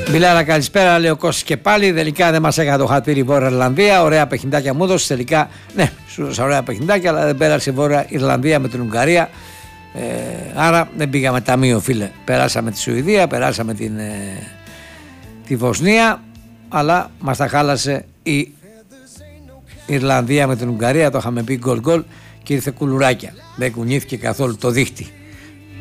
Μπιλάρα, καλησπέρα, λέει ο Κώστης και πάλι. Τελικά δεν μας έκανε το χατήρι η Βόρεια Ιρλανδία. Ωραία παιχνιδάκια μου έδωσε. Τελικά, ναι, σου έδωσα ωραία παιχνιδάκια, αλλά δεν πέρασε η Βόρεια Ιρλανδία με την Ουγγαρία. Άρα δεν πήγαμε ταμείο, φίλε. Περάσαμε τη Σουηδία, περάσαμε τη Βοσνία, αλλά μας τα χάλασε η Ιρλανδία με την Ουγγαρία. Το είχαμε πει γκολ και ήρθε κουλουράκια. Δεν κουνήθηκε καθόλου το δίχτυ.